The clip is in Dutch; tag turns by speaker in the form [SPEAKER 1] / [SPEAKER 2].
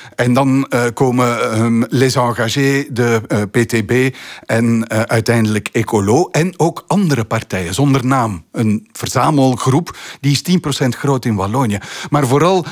[SPEAKER 1] En dan komen Les Engagés, de PTB en uiteindelijk Ecolo. En ook andere partijen, zonder naam. Een verzamelgroep, die is 10% groot in Wallonië. Maar vooral